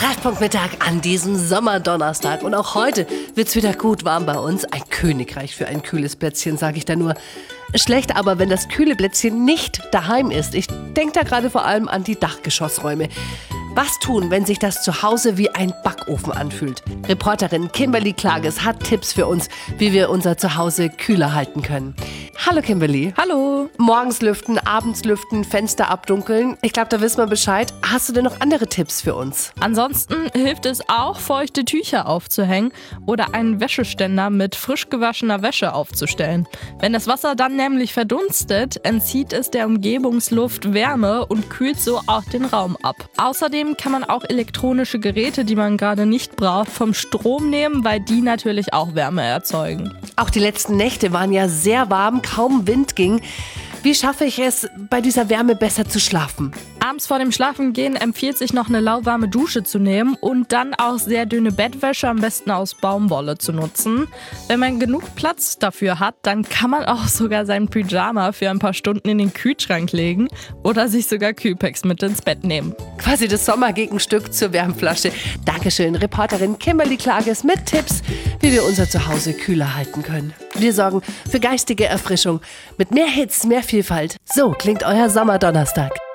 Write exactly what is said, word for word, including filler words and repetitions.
Treffpunkt Mittag an diesem Sommerdonnerstag. Und auch heute wird's wieder gut warm bei uns. Ein Königreich für ein kühles Plätzchen, sage ich da nur. Schlecht aber, wenn das kühle Plätzchen nicht daheim ist. Ich denke da gerade vor allem an die Dachgeschossräume. Was tun, wenn sich das Zuhause wie ein Backofen anfühlt? Reporterin Kimberly Klages hat Tipps für uns, wie wir unser Zuhause kühler halten können. Hallo Kimberly. Hallo. Morgens lüften, abends lüften, Fenster abdunkeln. Ich glaube, da wissen wir Bescheid. Hast du denn noch andere Tipps für uns? Ansonsten hilft es auch, feuchte Tücher aufzuhängen oder einen Wäscheständer mit frisch gewaschener Wäsche aufzustellen. Wenn das Wasser dann nämlich verdunstet, entzieht es der Umgebungsluft Wärme und kühlt so auch den Raum ab. Außerdem kann man auch elektronische Geräte, die man gerade nicht braucht, vom Strom nehmen, weil die natürlich auch Wärme erzeugen. Auch die letzten Nächte waren ja sehr warm, kaum Wind ging. Wie schaffe ich es, bei dieser Wärme besser zu schlafen? Abends vor dem Schlafengehen empfiehlt sich noch eine lauwarme Dusche zu nehmen und dann auch sehr dünne Bettwäsche, am besten aus Baumwolle, zu nutzen. Wenn man genug Platz dafür hat, dann kann man auch sogar sein Pyjama für ein paar Stunden in den Kühlschrank legen oder sich sogar Kühlpacks mit ins Bett nehmen. Quasi das Sommergegenstück zur Wärmflasche. Dankeschön, Reporterin Kimberly Klages mit Tipps, wie wir unser Zuhause kühler halten können. Wir sorgen für geistige Erfrischung mit mehr Hits, mehr Vielfalt. So klingt euer Sommerdonnerstag.